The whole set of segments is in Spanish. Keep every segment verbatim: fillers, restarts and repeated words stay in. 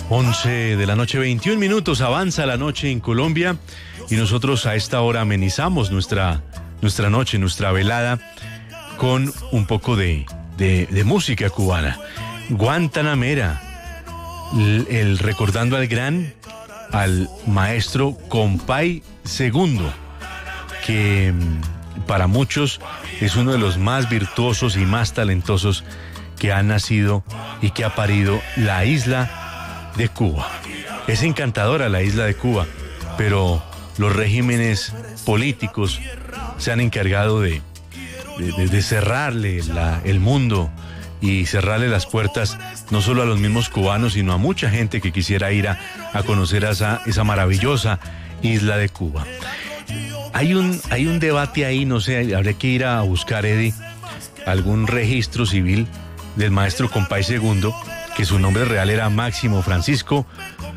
once de la noche, veintiún minutos, avanza la noche en Colombia y nosotros a esta hora amenizamos nuestra, nuestra noche, nuestra velada con un poco de, de, de música cubana. Guantanamera, el, el recordando al gran, al maestro Compay Segundo, que para muchos es uno de los más virtuosos y más talentosos que ha nacido y que ha parido la isla de Cuba. Es encantadora la isla de Cuba, pero los regímenes políticos se han encargado de, de, de cerrarle la, el mundo y cerrarle las puertas no solo a los mismos cubanos, sino a mucha gente que quisiera ir a, a conocer a esa, esa maravillosa isla de Cuba. Hay un, hay un debate ahí, no sé, habría que ir a buscar, Eddie, algún registro civil del maestro Compay Segundo, que su nombre real era Máximo Francisco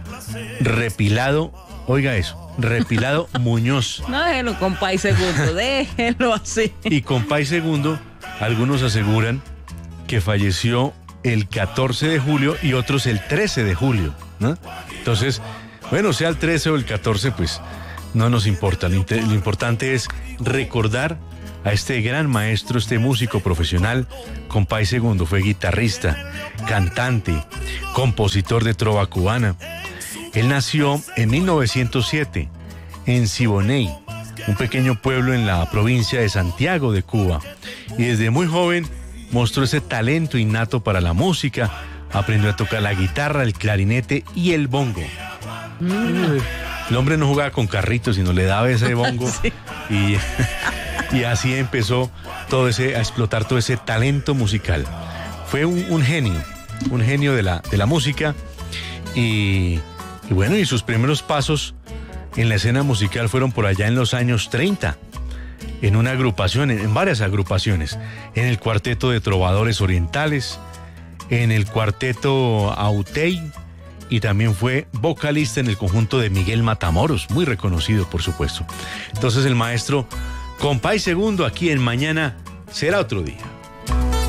Repilado, oiga eso, Repilado Muñoz. No, déjelo, Compay Segundo, déjelo así. Y Compay Segundo, algunos aseguran que falleció el catorce de julio y otros el trece de julio, ¿no? Entonces, bueno, sea el trece o el catorce, pues no nos importa. Lo, lo importante es recordar a este gran maestro, este músico profesional. Compay Segundo fue guitarrista, cantante, compositor de trova cubana. Él nació en mil novecientos siete en Siboney, un pequeño pueblo en la provincia de Santiago de Cuba, y desde muy joven mostró ese talento innato para la música. Aprendió a tocar la guitarra, el clarinete y el bongo. Mm. El hombre no jugaba con carritos, sino le daba ese bongo. Sí. y, y así empezó todo ese, a explotar todo ese talento musical. Fue un, un genio, un genio de la, de la música. Y, y bueno, y sus primeros pasos en la escena musical fueron por allá en los años treinta. En una agrupación, en varias agrupaciones, en el Cuarteto de Trovadores Orientales, en el Cuarteto Autey, y también fue vocalista en el conjunto de Miguel Matamoros, muy reconocido, por supuesto. Entonces el maestro Compay Segundo aquí en Mañana Será Otro Día.